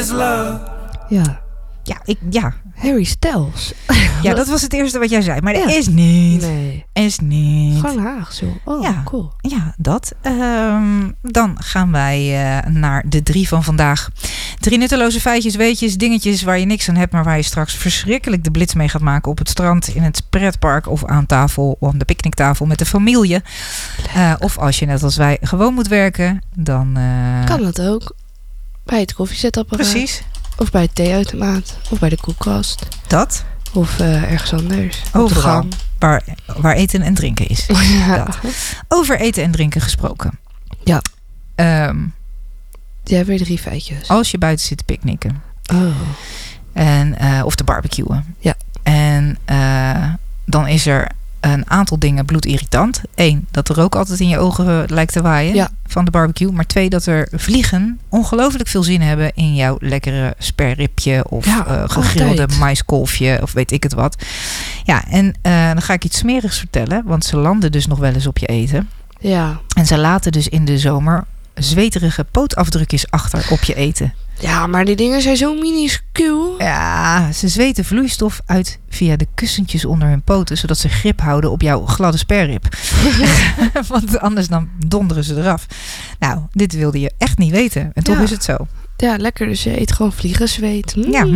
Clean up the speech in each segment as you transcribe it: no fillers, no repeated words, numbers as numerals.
is love. Ja. Harry Styles. Ja, dat was het eerste wat jij zei. Maar dat Ja. is niet. Nee. Is niet. Gewoon Haag zo. Oh, Ja. cool. Ja, dat. Dan gaan wij naar de 3 van vandaag. 3 nutteloze feitjes, weetjes, dingetjes waar je niks aan hebt, maar waar je straks verschrikkelijk de blitz mee gaat maken op het strand, in het pretpark of aan tafel, of aan de picknicktafel met de familie. Of als je net als wij gewoon moet werken, dan... Kan dat ook. Bij het koffiezetapparaat. Precies. Of bij het theeautomaat. Of bij de koelkast. Dat. Of ergens anders. Op de Overal. gang. Waar eten en drinken is. Ja. Dat. Over eten en drinken gesproken. Ja. Je hebt weer 3 feitjes. Als je buiten zit te picknicken. Oh. Of te barbecuen. Ja. En dan is er een aantal dingen bloedirritant. 1, dat de rook altijd in je ogen lijkt te waaien van de barbecue. Maar 2, dat er vliegen ongelooflijk veel zin hebben in jouw lekkere sperripje of gegrilde maiskolfje of weet ik het wat. Ja, en dan ga ik iets smerigs vertellen, want ze landen dus nog wel eens op je eten. Ja. En ze laten dus in de zomer zweterige pootafdrukjes achter op je eten. Ja, maar die dingen zijn zo minuscuul. Ja, ze zweten vloeistof uit via de kussentjes onder hun poten, zodat ze grip houden op jouw gladde sperrip. Want anders dan donderen ze eraf. Nou, dit wilde je echt niet weten. En toch is het zo. Ja, lekker. Dus je eet gewoon vliegenzweet. Ja,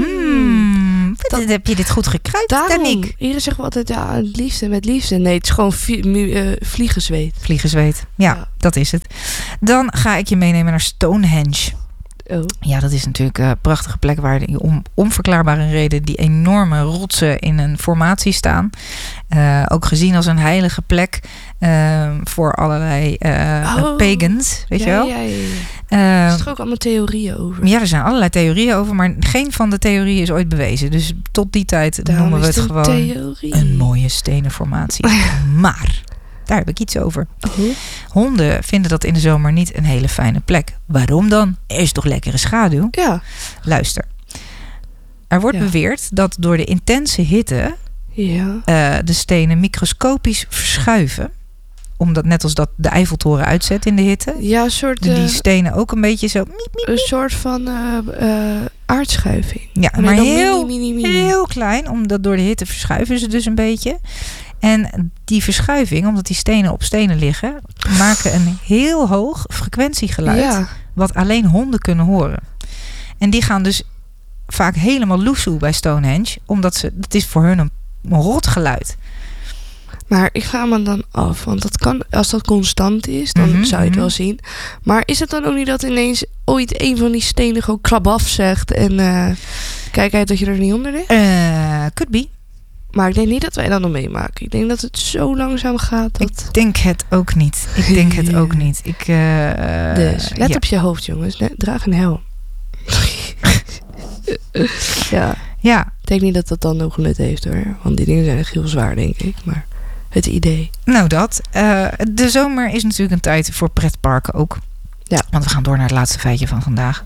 heb je dit goed gekruid, Danique? Iedereen zegt wel altijd, het liefste met liefde. Nee, het is gewoon vliegenzweet. Vliegenzweet, ja, dat is het. Dan ga ik je meenemen naar Stonehenge. Oh. Ja, dat is natuurlijk een prachtige plek waar om onverklaarbare reden die enorme rotsen in een formatie staan. Ook gezien als een heilige plek voor allerlei pagans, weet je wel? Ja. Er zijn ook allemaal theorieën over. Ja, er zijn allerlei theorieën over, maar geen van de theorieën is ooit bewezen. Dus tot die tijd noemen we het gewoon een mooie stenen formatie. Maar... daar heb ik iets over. Honden vinden dat in de zomer niet een hele fijne plek. Waarom dan? Er is toch lekkere schaduw? Ja. Luister. Er wordt beweerd dat door de intense hitte de stenen microscopisch verschuiven. Omdat net als dat de Eiffeltoren uitzet in de hitte. Ja, een soort... die stenen ook een beetje zo... Een soort van aardschuiving. Ja, maar heel klein. Omdat door de hitte verschuiven ze dus een beetje. En die verschuiving, omdat die stenen op stenen liggen, maken een heel hoog frequentiegeluid. Ja. Wat alleen honden kunnen horen. En die gaan dus vaak helemaal loesoe bij Stonehenge. Omdat het is voor hun een rotgeluid. Maar ik ga me dan af. Want dat kan, als dat constant is, dan zou je het wel zien. Maar is het dan ook niet dat ineens ooit een van die stenen gewoon klabaf zegt. En kijk uit dat je er niet onder ligt? Could be. Maar ik denk niet dat wij dat nog meemaken. Ik denk dat het zo langzaam gaat. Dat... Ik denk het ook niet. Dus let op je hoofd, jongens. Draag een helm. Ja. Ik denk niet dat dat dan nog nut heeft, hoor. Want die dingen zijn echt heel zwaar, denk ik. Maar het idee. Nou, dat. De zomer is natuurlijk een tijd voor pretparken ook. Ja. Want we gaan door naar het laatste feitje van vandaag.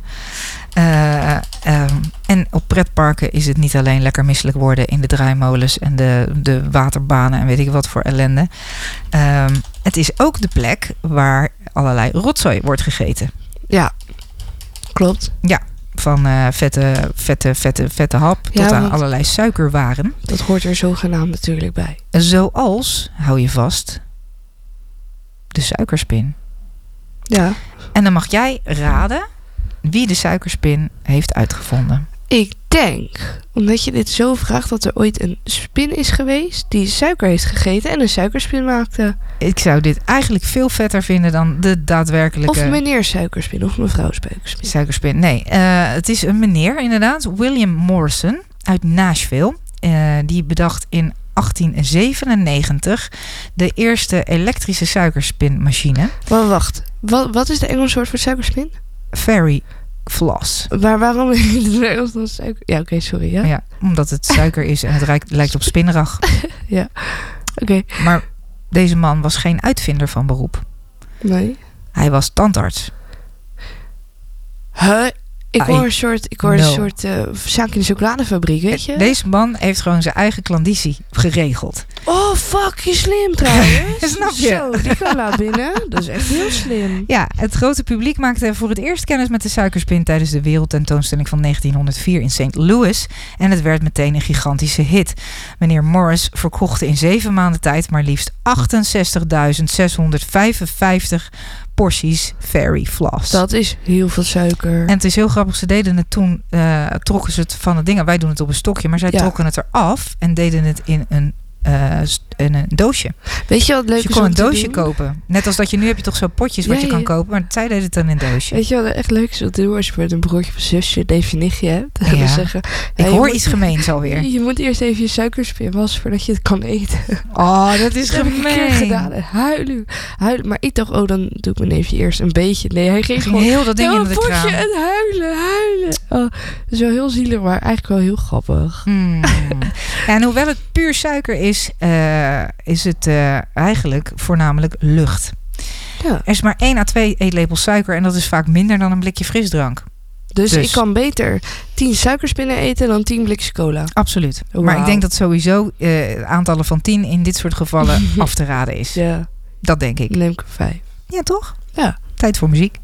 En op pretparken is het niet alleen lekker misselijk worden in de draaimolens en de waterbanen en weet ik wat voor ellende. Het is ook de plek waar allerlei rotzooi wordt gegeten. Ja, klopt. Ja, van vette hap tot aan allerlei suikerwaren. Dat hoort er zogenaamd natuurlijk bij. Zoals, hou je vast, de suikerspin. Ja. En dan mag jij raden wie de suikerspin heeft uitgevonden. Ik denk, omdat je dit zo vraagt, dat er ooit een spin is geweest die suiker heeft gegeten en een suikerspin maakte. Ik zou dit eigenlijk veel vetter vinden dan de daadwerkelijke... Of meneer suikerspin of mevrouw suikerspin. Suikerspin, nee. Het is een meneer inderdaad, William Morrison uit Nashville. Die bedacht in 1897 de eerste elektrische suikerspinmachine. Wacht, wat is de Engelse woord voor suikerspin? Fairy floss. Waarom is het Engels dan suiker? Ja, oké, sorry. Ja, omdat het suiker is en het lijkt op spinnerag. Ja, oké. Maar deze man was geen uitvinder van beroep. Nee. Hij was tandarts. Huh? Ik hoor een soort zaak in de chocoladefabriek, weet je? Deze man heeft gewoon zijn eigen klandizie geregeld. Oh, fuck, je slim trouwens. Snap je? Zo, die kan laat binnen. Dat is echt heel slim. Ja, het grote publiek maakte voor het eerst kennis met de suikerspin tijdens de wereldtentoonstelling van 1904 in St. Louis. En het werd meteen een gigantische hit. Meneer Morris verkocht in 7 maanden tijd maar liefst 68.655 porties Fairy Floss. Dat is heel veel suiker. En het is heel grappig, ze deden het toen, trokken ze het van het ding. Wij doen het op een stokje, maar zij trokken het eraf en deden het in een doosje. Weet je wat leuk is? Je kon een doosje kopen. Net als dat je nu heb je toch zo potjes wat je kan kopen, maar zij deden het dan in een doosje. Weet je wat echt leuk is om te doen als je met een broertje of zusje, neefje, nichtje hebt? Dan ja. zeggen, ik hoor iets gemeens alweer. Je moet eerst even je suikerspin wassen voordat je het kan eten. Oh, dat is gemeen. Dat heb ik een keer gedaan. Huilen. Maar ik dacht, dan doe ik mijn neefje eerst een beetje. Nee, hij ging gewoon heel dat ding in de kraan. En huilen. Oh, dat is wel heel zielig, maar eigenlijk wel heel grappig. Ja, en hoewel het puur suiker is het eigenlijk voornamelijk lucht. Ja. Er is maar 1 à 2 eetlepels suiker en dat is vaak minder dan een blikje frisdrank. Dus ik kan beter 10 suikerspinnen eten dan 10 blikjes cola. Absoluut. Wow. Maar ik denk dat sowieso aantallen van 10 in dit soort gevallen af te raden is. Ja. Dat denk ik. Neem ik 5. Ja, toch? Ja. Tijd voor muziek.